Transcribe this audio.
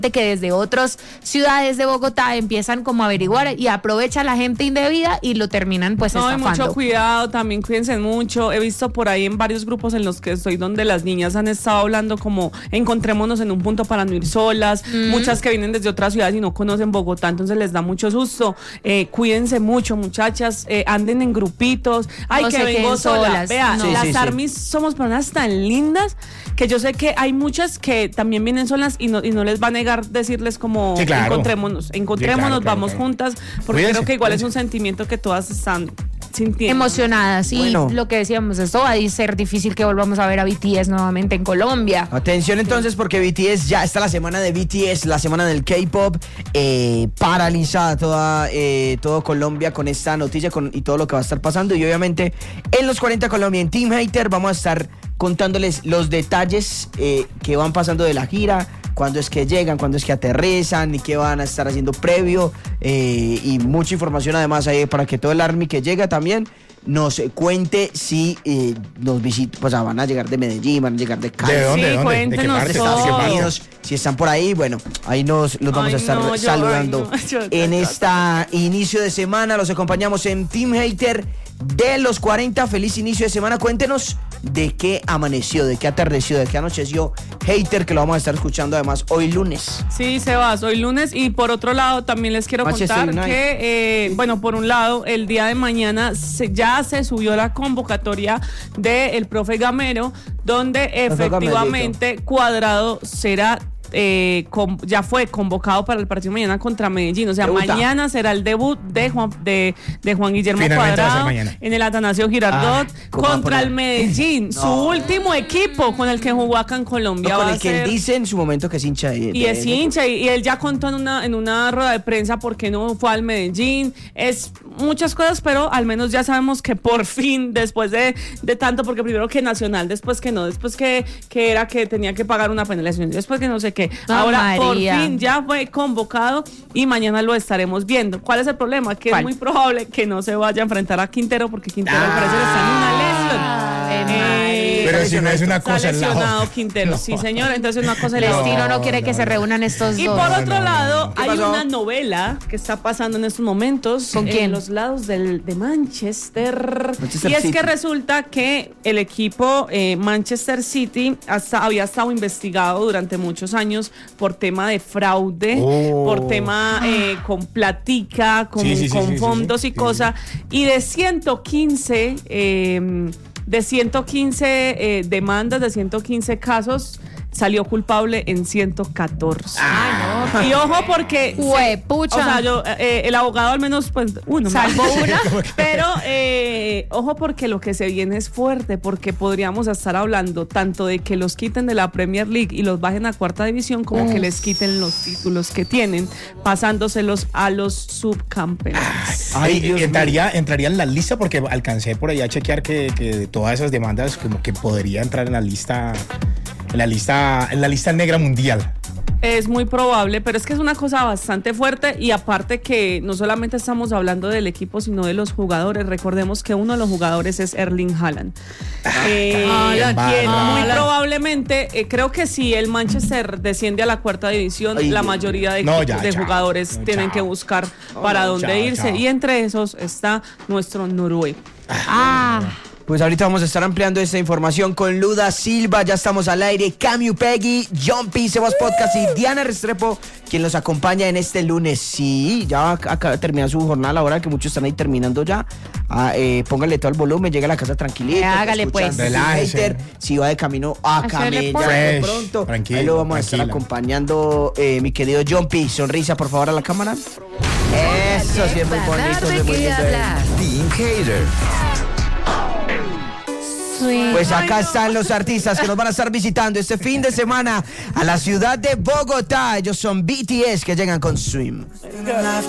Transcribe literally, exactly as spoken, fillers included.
que desde otras ciudades de Bogotá empiezan como a averiguar y aprovecha la gente indebida y lo terminan pues no, estafando. Mucho cuidado, también cuídense mucho. He visto por ahí en varios grupos en los que estoy donde las niñas han estado hablando como encontrémonos en un punto para no ir solas, mm. muchas que vienen desde otras ciudades y no conocen Bogotá, entonces les da mucho susto. Eh, cuídense mucho, muchachas, eh, anden en grupitos. Ay, no que vengo sola. Solas. Vea, no. sí, las sí, armis sí. somos personas tan lindas que yo sé que hay muchas que también vienen solas y no, y no les va a negar decirles como sí, claro. encontrémonos, encontrémonos, sí, claro, vamos claro, claro. juntas, porque cuídense, creo que igual cuídense. Es un sentimiento que todas están sintiendo. Emocionadas, y bueno. lo que decíamos, esto va a ser difícil que volvamos a ver a B T S nuevamente en Colombia. Atención entonces, porque B T S ya está la semana de B T S, la semana del K-pop, eh, paralizada toda eh, todo Colombia con esta noticia con, y todo lo que va a estar pasando, y obviamente en los cuarenta Colombia, en Team Hater, vamos a estar contándoles los detalles eh, que van pasando de la gira, cuándo es que llegan, cuándo es que aterrizan y qué van a estar haciendo previo, eh, y mucha información además ahí para que todo el ARMY que llega también nos cuente si eh, nos visitan, pues van a llegar de Medellín, van a llegar de Cali. ¿De dónde? Sí, ¿De dónde? cuéntenos ¿De Estados Unidos, si están por ahí, bueno, ahí nos los vamos ay, a estar no, saludando. Yo, ay, no, yo, en yo, esta yo, inicio de semana los acompañamos en Team Hater de los cuarenta. Feliz inicio de semana. Cuéntenos de qué amaneció, de qué atardeció, de qué anocheció Hater, que lo vamos a estar escuchando además hoy lunes. Sí, Sebas, hoy lunes. Y por otro lado también les quiero Manchester contar United. que, eh, bueno, por un lado, el día de mañana se, ya se subió la convocatoria del profe Gamero, donde efectivamente Cuadrado será Eh, con, ya fue convocado para el partido mañana contra Medellín, o sea, Debuta. mañana será el debut de Juan, de, de Juan Guillermo Finalmente Cuadrado en el Atanasio Girardot ah, contra el Medellín, no. su último equipo con el que jugó acá en Colombia. No, con va el que ser, él dice en su momento que es hincha de, y de, es hincha y, y él ya contó en una, en una rueda de prensa por qué no fue al Medellín, es muchas cosas, pero al menos ya sabemos que por fin, después de, de tanto, porque primero que Nacional, después que no, después que, que era que tenía que pagar una penalización, después que no sé qué. Oh, ahora María. por fin ya fue convocado y mañana lo estaremos viendo. ¿Cuál es el problema? Que ¿Cuál? es muy probable que no se vaya a enfrentar a Quintero, porque Quintero ah. al parecer está en una lesión. Eh, pero si no es una cosa está lesionado la Quintero, no. sí señor, entonces una cosa el es destino no, no quiere no, que no. se reúnan estos y dos. Y por otro no, lado, no. hay pasó? una novela que está pasando en estos momentos. ¿Con quién? En los lados del, de Manchester. Manchester y es City. que resulta que el equipo eh, Manchester City hasta, había estado investigado durante muchos años por tema de fraude, oh. por tema eh, con platica, con, sí, sí, con sí, fondos sí, sí, y sí, cosas. Sí. Y de ciento quince... Eh, de ciento quince eh, demandas, de ciento quince casos, salió culpable en ciento catorce. Ah, no. Y ojo porque... Huepucha. O sea, yo, eh, el abogado al menos, pues, uno. Salvo una. Pero, eh, ojo porque lo que se viene es fuerte, porque podríamos estar hablando tanto de que los quiten de la Premier League y los bajen a cuarta división, como Uf. que les quiten los títulos que tienen, pasándoselos a los subcampeones. Ay, Ay entraría, entraría en la lista, porque alcancé por allá a chequear que, que todas esas demandas como que podría entrar en la lista... En la lista, en la lista negra mundial. Es muy probable, pero es que es una cosa bastante fuerte, y aparte que no solamente estamos hablando del equipo, sino de los jugadores. Recordemos que uno de los jugadores es Erling Haaland. Ah, eh, ah, quien ah, muy probablemente, eh, creo que si el Manchester desciende a la cuarta división, Ay, la mayoría de, no, ya, de ya, jugadores no, tienen ya. que buscar para no, dónde ya, irse, ya. y entre esos está nuestro Noruega. Ah. Pues ahorita vamos a estar ampliando esta información con Luda Silva, ya estamos al aire, Camu Peggy, Jumpy, Sebas Podcast y Diana Restrepo, quien los acompaña en este lunes. Sí, ya acaba de terminar su jornada laboral, que muchos están ahí terminando ya. Ah, eh, póngale todo el volumen, llega a la casa tranquilito. Eh, hágale pues. Hater, si va de camino a Camella de pronto, tranquilo, ahí lo vamos tranquila. a estar acompañando, eh, mi querido Jumpy. Sonrisa, por favor, a la cámara. Eso sí es muy bonito. Es muy lindo. Team Hater. Pues acá están los artistas que nos van a estar visitando este fin de semana a la ciudad de Bogotá. Ellos son B T S, que llegan con Swim.